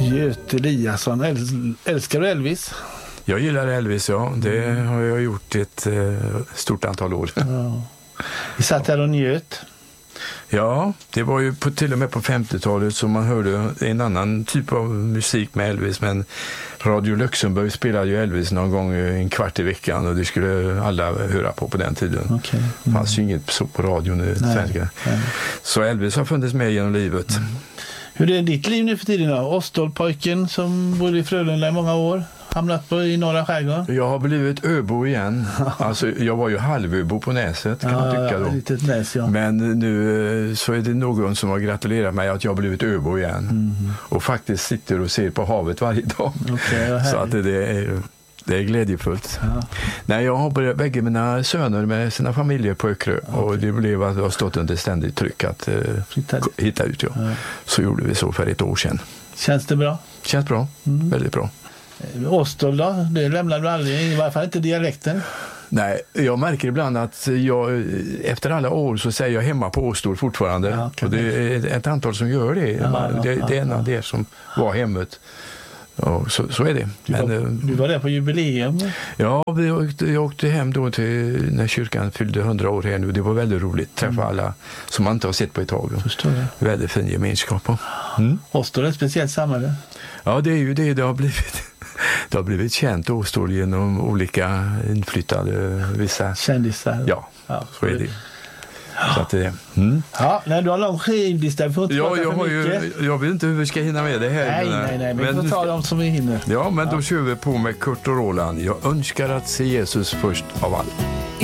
Göte Eliasson, älskar du Elvis? Jag gillar Elvis, ja. Det har jag gjort ett stort antal år. Ja. Vi satt här och njöt. Ja, det var ju till och med på 50-talet som man hörde en annan typ av musik med Elvis. Men Radio Luxemburg spelade ju Elvis någon gång en kvart i veckan och det skulle alla höra på den tiden. Okay. Det fanns ju inget så på radion nu. Så Elvis har funnits med genom livet. Hur är ditt liv nu för tiden då? Åstolpojken som bodde i Frölunda i många år. Hamnat i norra skärgården. Jag har blivit öbo igen. Alltså, jag var ju halvöbo på Näset kan man tycka då. Litet näs, ja. Men nu så är det någon som har gratulerat mig att jag har blivit öbo igen. Och faktiskt sitter och ser på havet varje dag. Okay, så att det är glädjefullt. Ja. Nej, jag har börjat bägge mina söner med sina familjer på Ökrö. Okay. Och det blev att jag har stått under ständigt tryck att hitta ut. Ja. Så gjorde vi så för ett år sedan. Känns det bra? Känns bra, väldigt bra. Åstol då? Det lämnar du aldrig, i varje fall inte dialekten. Nej, jag märker ibland att jag efter alla år så säger jag hemma på Åstol fortfarande. Ja, och det är ett antal som gör det. Det är en av det som var hemmet. Och så är det. Du var där på jubileum? Ja, jag åkte hem då till när kyrkan fyllde 100 år här nu. Det var väldigt roligt. Träffa alla som man inte har sett på ett tag. Förstår jag. Väldigt fin gemenskap. Åstol är ett speciellt samhälle. Ja, det är ju det har blivit. Det har blivit känt Åstol genom olika inflyttade vissa kändisar. Ja, så är det. Så att det Ja, när du har lång skivlista jag vet inte hur vi ska hinna med det här. Nej, men vi får ta dem som vi hinner. Ja, men då kör vi på med Kurt och Roland. Jag önskar att se Jesus först av allt.